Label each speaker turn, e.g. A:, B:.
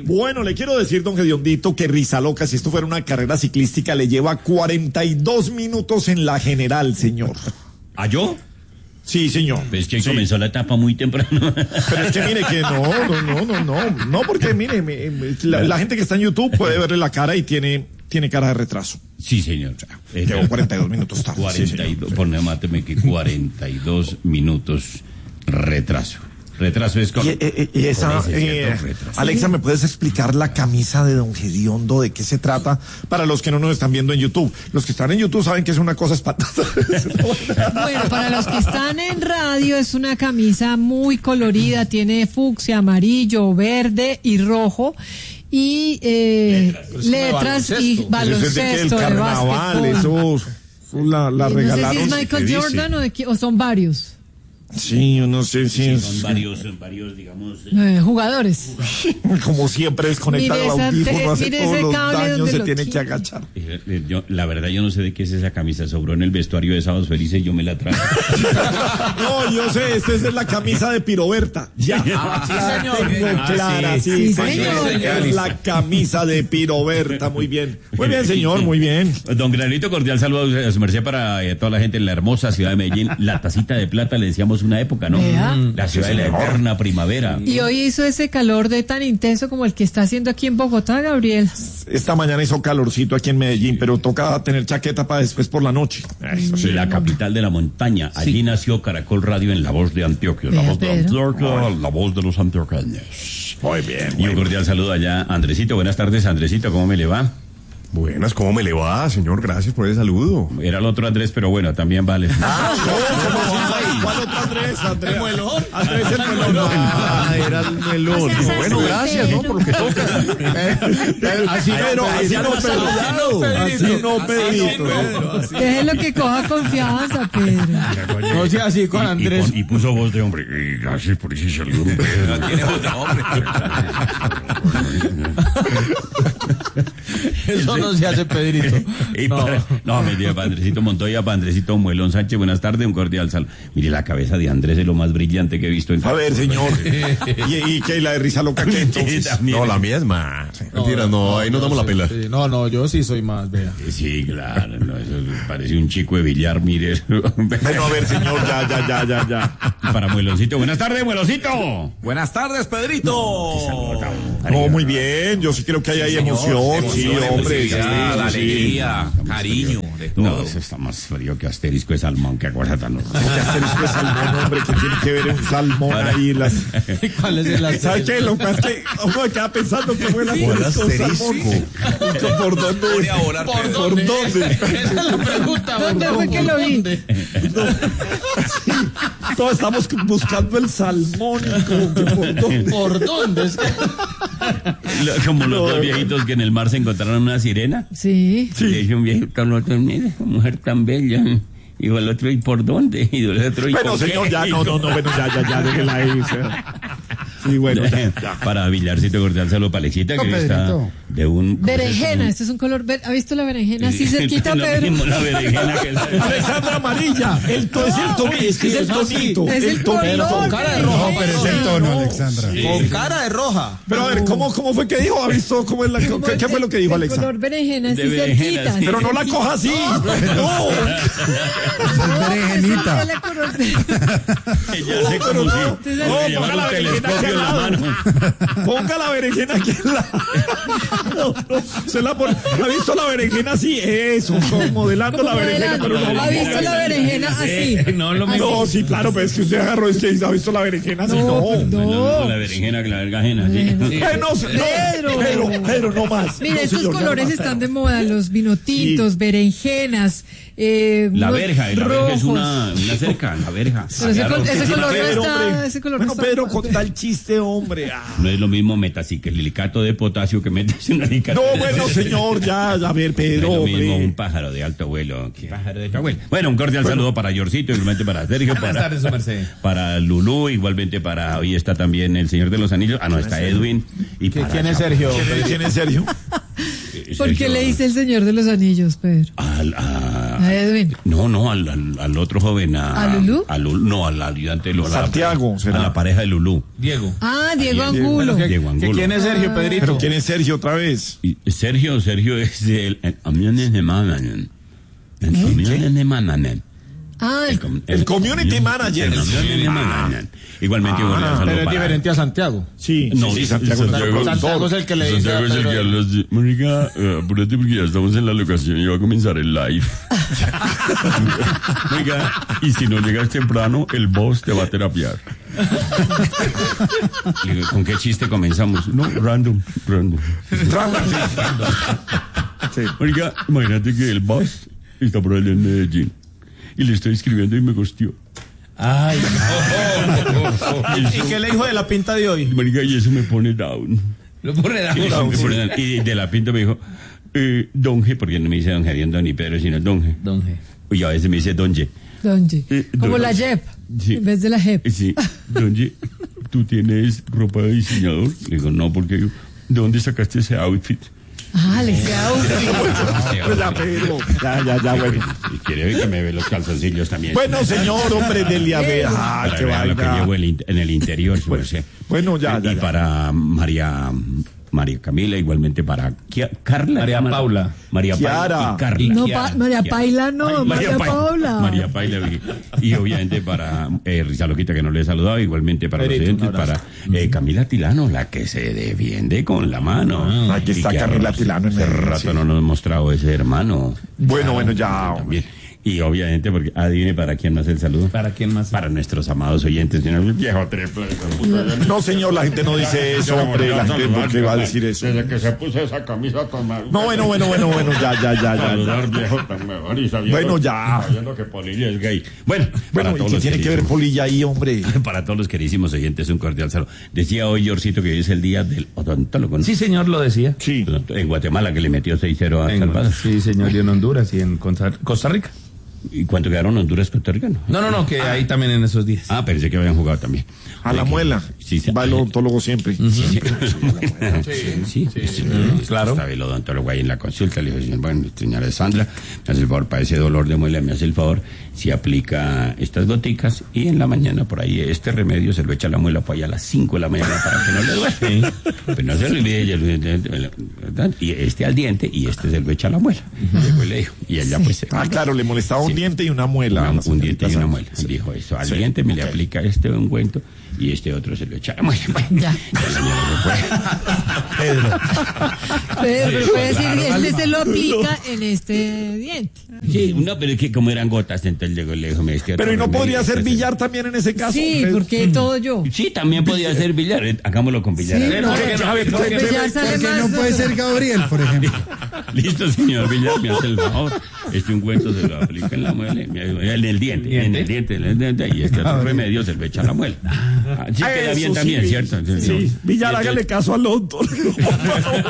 A: Bueno, le quiero decir, don Gediondito, que Risaloca, si esto fuera una carrera ciclística, le lleva 42 minutos en la general, señor.
B: ¿A yo?
A: Sí, señor.
B: Pues que
A: sí.
B: comenzó la etapa muy temprano.
A: Pero es que mire que no, porque mire, la gente que está en YouTube puede verle la cara y tiene cara de retraso.
B: Sí, señor.
A: Llevo 42 minutos tarde.
B: 42, máteme que 42 minutos retraso. Retraso es con...
A: Y esa, Alexa, ¿me puedes explicar la camisa de don Gediondo? ¿De qué se trata? Para los que no nos están viendo en YouTube. Los que están en YouTube saben que es una cosa espantosa.
C: Bueno, para los que están en radio, es una camisa muy colorida. Tiene fucsia, amarillo, verde y rojo. Y letras y baloncesto.
A: El carnaval, eso la regalaron.
C: No sé si es Michael Jordan o son varios.
A: Sí, yo no sé si
B: son varios, digamos.
C: Jugadores.
A: Como siempre, desconectar el audífono, hace todos los daños, se tiene que agachar.
B: La verdad, yo no sé de qué es esa camisa. Sobró en el vestuario de Sábados Felices y yo me la traje.
A: No, yo sé, esta es la camisa de Piroberta. Ya.
D: Sí, señor.
A: Tengo clara, sí, señor. Es la camisa de Piroberta, muy bien. Muy bien, señor, muy bien.
B: Don Granito, cordial saludo a su merced para toda la gente en la hermosa ciudad de Medellín. La tacita de plata, le decíamos una época, ¿no? La ciudad de la eterna primavera.
C: Y hoy hizo ese calor de tan intenso como el que está haciendo aquí en Bogotá, Gabriel.
A: Esta mañana hizo calorcito aquí en Medellín, pero toca tener chaqueta para después por la noche.
B: Sí, la capital de la montaña. Allí nació Caracol Radio en La Voz de Antioquia. La Voz de Antioquia, la voz de los antioqueños.
A: Muy bien.
B: Y un cordial saludo allá, Andresito. Buenas tardes, Andresito, ¿cómo me le va?
E: Buenas, ¿cómo me le va, señor? Gracias por el saludo.
B: Era el otro Andrés, pero bueno, también vale.
A: ¿Cuál otro Andrés? ¿El Muelón? Andrés el Muelón.
E: Era el Melón. Bueno, gracias, ¿no? Por lo que toca.
A: Así no, Pedrito.
C: Déjelo que coja confianza, Pedro.
D: No sea así con Andrés.
B: Y puso voz de hombre. Y gracias por ese saludo, Pedro.
D: No tiene voz de hombre. Eso no se hace, Pedrito.
B: No, me diga, Andresito Montoya, Andresito Muelón Sánchez, buenas tardes, un cordial saludo. Mire, la cabeza de Andrés es lo más brillante que he visto en...
A: A ver, señor. ¿Y qué? ¿La de Risaloca qué entonces?
E: No, la mía es más. Mentira, no, ahí nos damos la pela.
D: No, yo sí soy más, vea.
B: Sí, claro, no, eso parece un chico de billar, mire.
A: Bueno, a ver, señor, ya.
B: Y para Mueloncito, buenas tardes, Mueloncito.
D: Buenas tardes, Pedrito.
A: No, muy bien, yo sí creo que hay emoción, sí, hombre.
D: Alegría, cariño, de todo.
B: No, eso está más frío que asterisco de salmón, que cosa tan horrible.
A: ¿Qué asterisco de salmón, hombre? ¿Qué tiene que ver un salmón ahí?
D: ¿Cuál es el asterisco?
A: ¿Sabes qué? Lo que pasa es que uno me queda pensando que fue el asterisco. ¿Por dónde? ¿Por dónde?
D: Esa es la pregunta.
C: ¿Dónde fue que lo vi?
A: Todos estamos buscando el salmón.
D: ¿Por dónde?
B: Como los dos viejitos que en el mar se encontraron una sirena.
C: Sí.
B: Le dice un viejito al otro, mire, mujer tan bella. Y el otro, ¿y por dónde? Y el otro, ¿y
A: bueno,
B: por qué?
A: señor, ya, no, bueno, ya, déjela ahí. Sí, bueno, ya.
B: Para Villarcito cordial saludo para Alexita, que está de un...
C: Berenjena, este es un color verde. ¿Ha visto la berenjena así cerquita, Pedro?
B: La berenjena que es...
A: Alexandra amarilla, es el tonito.
C: Es el color.
D: Con cara de roja,
F: pero es el tono, Alexandra.
D: Con cara de roja.
A: Pero a ver, ¿cómo fue que dijo? ¿Ha visto cómo es qué fue lo que dijo Alexa?
C: El color berenjena así
B: De berenjena,
C: cerquita.
B: sí.
A: Pero no la coja así. No.
F: Es berenjenita.
B: Ella hace como si...
A: No,
B: llevara un telescopio en la mano.
A: Ponga la berenjena aquí al lado. Se la pone. ¿Ha visto la berenjena así? Eso, como modelando la berenjena. Pero no.
C: ¿Ha visto la berenjena así?
B: No, lo mismo.
A: No, sí, claro, pero es que usted agarró ¿ha visto la berenjena así?
B: No, la berenjena que la verga ajena. Sí.
A: Pedro, no más.
C: Mira,
A: no,
C: estos
A: señor,
C: colores están de moda, los vinotintos, berenjenas.
B: La verja es
C: rojos.
B: una cerca, la verja.
C: Pero ese color no
A: Pedro,
C: está,
A: hombre.
C: ese color
A: Bueno,
C: no está.
A: Pedro, con el chiste, hombre.
B: No es lo mismo metaciclilicato de potasio que metaciclilicato.
A: No, bueno, señor, ya, a ver, Pedro,
B: no es lo mismo
A: hombre.
B: un pájaro de alto vuelo que pájaro de alto vuelo. Bueno, un cordial saludo para Yorcito, igualmente para Sergio, para Lulú, igualmente para, hoy está también el Señor de los Anillos, no, está Edwin. Y
D: ¿Quién es Sergio?
A: ¿Quién es Sergio?
C: ¿Por qué le dice el Señor de los Anillos, Pedro? A Edwin.
B: No, al otro joven.
C: ¿A Lulú?
B: No, al ayudante de Lulú.
A: Santiago,
B: A la pareja de Lulú.
D: Diego.
C: Ah, Diego Angulo.
B: Diego Angulo.
D: ¿Quién es Sergio, Pedrito?
A: ¿Pero quién es Sergio otra vez?
B: Y Sergio es el community manager. El community manager.
C: Ah,
A: El community manager.
B: El community manager. Igualmente, un saludo
D: Pero es
B: para-
D: diferente a Santiago.
A: Sí,
B: No,
A: sí,
B: y
A: Santiago.
D: Santiago es el que le dice.
B: Santiago es el que habla así. Mónica, apúrate porque ya estamos en la locación y va a comenzar el live. Mónica, y si no llegas temprano, el boss te va a terapiar. Y digo, ¿con qué chiste comenzamos? No, random.
A: Sí.
B: Mónica, imagínate que el boss está por allá en Medellín y le estoy escribiendo y me gosteó.
D: Ay, ¿Y qué le dijo de la pinta de hoy?
B: Mónica, y eso me pone down.
D: Lo pone
B: Y de la pinta me dijo, Donge, porque no me dice Don Gerión ni Pedro, sino Donge.
D: Don G.
B: Y a veces me dice Donge.
C: Donji. Como
B: Don-
C: la JEP.
B: Sí.
C: En vez de la JEP.
B: Sí, Donge, ¿tú tienes ropa de diseñador? Le digo, no, porque yo, ¿de dónde sacaste ese outfit?
C: Ah, le decía
A: Pues ya, Pedro. Ya, bueno.
B: Si quiere que me ve los calzoncillos también.
A: Bueno, señor, hombre, dele a ver. Ah,
B: Para
A: qué
B: que vea lo que
A: vaina.
B: llevo en el interior. Pues,
A: Bueno, ya.
B: Y para María Camila, igualmente para Carla.
D: María Paula.
B: María
A: Kiara.
B: Paula y Carla.
C: No,
B: Kiara.
C: María Paila no,
B: Ay,
C: María Paula.
B: María Paula. Y obviamente para Risa Loquita, que no le he saludado, igualmente para
D: Pedrito,
B: los oyentes, para Camila Tilano, la que se defiende con la mano.
A: Aquí está
B: Y que
A: Camila Tilano en
B: hace
A: Medellín,
B: rato
A: sí.
B: no nos ha mostrado ese hermano.
A: Bueno, ya.
B: También. Y obviamente, porque adivine para quién más el saludo.
D: ¿Para quién más?
B: Para nuestros amados oyentes. Viejo triple.
A: No, señor, la gente no dice eso, hombre. La gente, ¿por qué va a decir eso?
B: Desde que se puso esa camisa tan mal.
A: No, bueno, ya.
B: Saludar, viejo tan mejor y sabiendo,
A: Bueno, ya.
B: sabiendo que Polilla es gay. Bueno, para
A: Bueno, ¿y
B: todos
A: qué
B: los
A: tiene que ver
B: queridísimos-
A: Polilla ahí, hombre?
B: Para todos los queridísimos oyentes, un cordial saludo. Decía hoy, Yorcito, que hoy es el día del odontólogo, ¿no?
D: Sí, señor, lo decía.
A: Sí.
B: En Guatemala, que le metió 6-0 a Salvador.
D: Sí, señor, y en Honduras y en Costa Rica.
B: ¿Y cuánto quedaron Honduras, Costa Rica?
D: No, que ahí también en esos días.
B: Ah, pensé que habían jugado también.
A: A la muela.
B: Sí, sí.
A: Va el odontólogo siempre.
B: Sí,
D: claro.
B: Estaba el odontólogo ahí en la consulta, le dijo, bueno, señora Sandra, me hace el favor, para ese dolor de muela, me hace el favor, si aplica estas goticas y en la mañana por ahí este remedio se lo echa a la muela por allá a las 5 de la mañana para que no le duele. Pero no se le olvide, y este al diente y este se lo echa a la muela. Después le dijo, y ella pues...
A: Ah, claro, le molestaba un diente y una muela.
B: Un diente y una muela. Dijo eso. Al diente me le aplica este ungüento y este otro se lo echa a la muela.
C: Ya.
B: La señora se fue.
C: Pero puede decir, este se lo aplica en este diente.
B: Sí, no, pero es que como eran gotas, entonces llegó le dijo, me este otro
A: Pero ¿y no
B: remedio,
A: podría ser
B: este-
A: billar también en ese caso?
C: Sí,
A: hombre?
C: porque todo yo.
B: Sí, también podía ser billar. Hagámoslo con billar.
C: Sí,
B: A ver,
C: no,
A: A ver,
C: Billar sale
F: Porque
C: más.
F: no puede ser Gabriel, por ejemplo.
B: Listo, señor Villar, me hace el favor. Este ungüento se lo aplica en la muela, en el diente, y este otro remedio se lo echa a la muela. Sí, queda bien
A: Eso
B: también,
A: sí,
B: ¿cierto?
A: Sí, Villar, hágale caso al odontólogo.